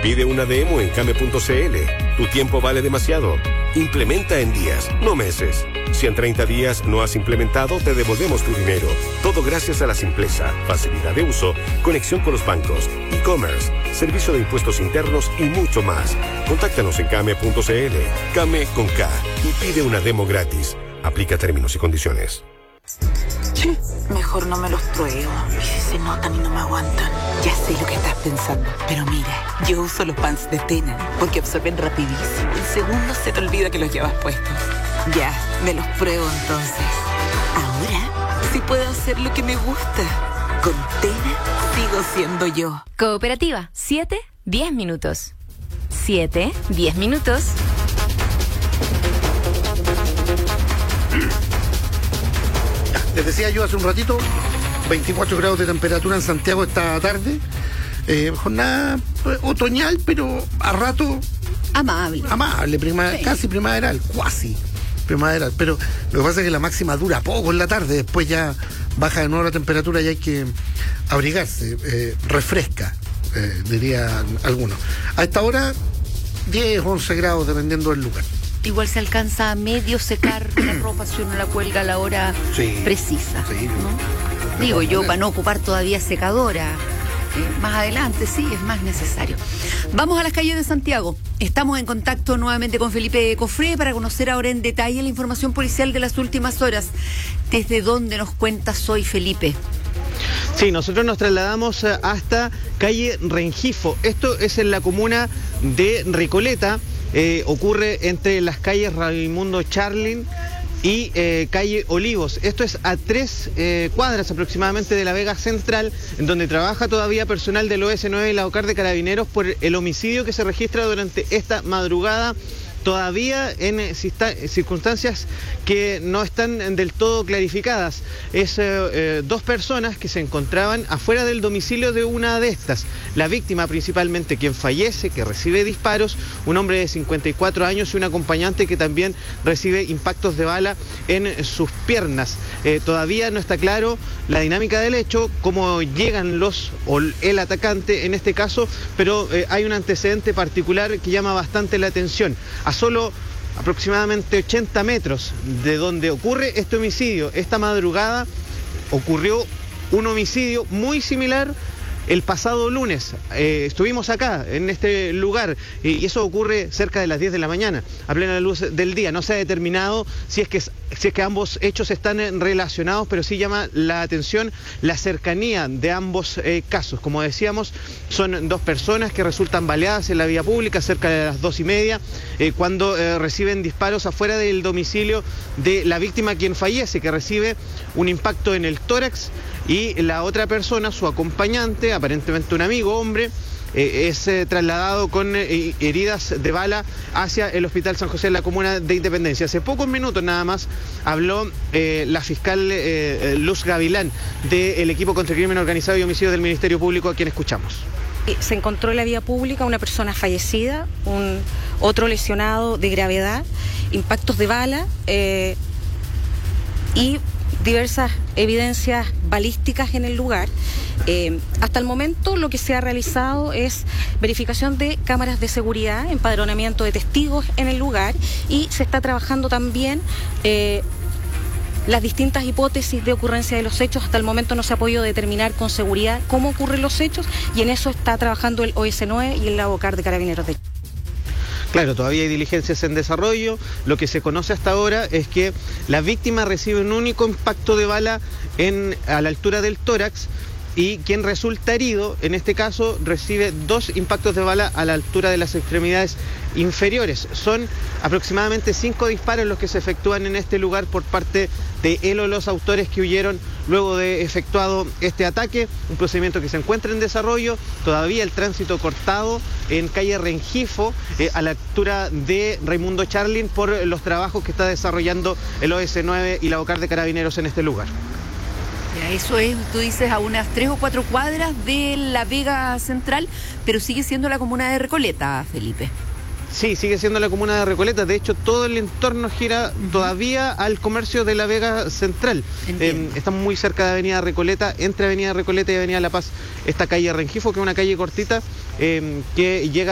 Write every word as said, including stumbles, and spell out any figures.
Pide una demo en came punto cl. Tu tiempo vale demasiado. Implementa en días, no meses. Si en treinta días no has implementado, te devolvemos tu dinero. Todo gracias a la simpleza, facilidad de uso, conexión con los bancos, e-commerce, servicio de impuestos internos y mucho más. Contáctanos en came punto cl. Came con K y pide una demo gratis. Aplica términos y condiciones. Sí, mejor no me los pruebo. Y si se notan y no me aguantan. Ya sé lo que estás pensando. Pero mira, yo uso los pants de Tena porque absorben rapidísimo. En segundos se te olvida que los llevas puestos. Ya, me los pruebo entonces. Ahora sí puedo hacer lo que me gusta. Con Tena sigo siendo yo. Cooperativa, siete, diez minutos. siete, diez minutos. Les decía yo hace un ratito, veinticuatro grados de temperatura en Santiago esta tarde. Eh, jornada eh, otoñal, pero a rato... Amable. Amable, prima, sí. Casi primaveral, cuasi primaveral. Pero lo que pasa es que la máxima dura poco en la tarde, después ya baja de nuevo la temperatura y hay que abrigarse. Eh, refresca, eh, diría algunos. A esta hora, diez, once grados, dependiendo del lugar. Igual se alcanza a medio secar la ropa si uno la cuelga a la hora sí, precisa. Sí, ¿no? Digo yo, para no ocupar todavía secadora. Eh, más adelante, sí, es más necesario. Vamos a las calles de Santiago. Estamos en contacto nuevamente con Felipe Cofré para conocer ahora en detalle la información policial de las últimas horas. ¿Desde dónde nos cuentas hoy, Felipe? Sí, nosotros nos trasladamos hasta calle Rengifo. Esto es en la comuna de Recoleta. Eh, ocurre entre las calles Raimundo Charlin y eh, calle Olivos. Esto es a tres eh, cuadras aproximadamente de la Vega Central, en donde trabaja todavía personal del O S nueve y la OCAR de Carabineros por el homicidio que se registra durante esta madrugada, todavía en circunstancias que no están del todo clarificadas. Es eh, eh, dos personas que se encontraban afuera del domicilio de una de estas. La víctima principalmente, quien fallece, que recibe disparos, un hombre de cincuenta y cuatro años y un acompañante que también recibe impactos de bala en sus piernas. Eh, todavía no está claro la dinámica del hecho, cómo llegan los o el atacante en este caso, pero eh, hay un antecedente particular que llama bastante la atención. A solo aproximadamente ochenta metros de donde ocurre este homicidio, esta madrugada ocurrió un homicidio muy similar el pasado lunes. Eh, estuvimos acá, en este lugar, y eso ocurre cerca de las diez de la mañana, a plena luz del día. No se ha determinado si es que, si es que ambos hechos están relacionados, pero sí llama la atención la cercanía de ambos eh, casos. Como decíamos, son dos personas que resultan baleadas en la vía pública cerca de las dos y media, eh, cuando eh, reciben disparos afuera del domicilio de la víctima, quien fallece, que recibe un impacto en el tórax, y la otra persona, su acompañante, aparentemente un amigo, hombre, eh, es eh, trasladado con eh, heridas de bala hacia el Hospital San José en la comuna de Independencia. Hace pocos minutos nada más habló eh, la fiscal eh, Luz Gavilán del equipo contra el crimen organizado y homicidio del Ministerio Público, a quien escuchamos. Se encontró en la vía pública una persona fallecida, un otro lesionado de gravedad, impactos de bala eh, y diversas evidencias balísticas en el lugar. Eh, hasta el momento lo que se ha realizado es verificación de cámaras de seguridad, empadronamiento de testigos en el lugar, y se está trabajando también eh, las distintas hipótesis de ocurrencia de los hechos. Hasta el momento no se ha podido determinar con seguridad cómo ocurren los hechos, y en eso está trabajando el O S nueve y el OCAR de Carabineros de Claro, todavía hay diligencias en desarrollo. Lo que se conoce hasta ahora es que la víctima recibe un único impacto de bala en, a la altura del tórax, y quien resulta herido, en este caso, recibe dos impactos de bala a la altura de las extremidades inferiores. Son aproximadamente cinco disparos los que se efectúan en este lugar por parte de él o los autores que huyeron luego de efectuado este ataque, un procedimiento que se encuentra en desarrollo. Todavía el tránsito cortado en calle Rengifo, eh, a la altura de Raimundo Charlin, por los trabajos que está desarrollando el O S nueve y la OCAR de Carabineros en este lugar. Ya, eso es, tú dices, a unas tres o cuatro cuadras de la Vega Central, pero sigue siendo la comuna de Recoleta, Felipe. Sí, sigue siendo la comuna de Recoleta. De hecho, todo el entorno gira uh-huh. todavía al comercio de la Vega Central. Eh, estamos muy cerca de Avenida Recoleta, entre Avenida Recoleta y Avenida La Paz, esta calle Rengifo, que es una calle cortita eh, que llega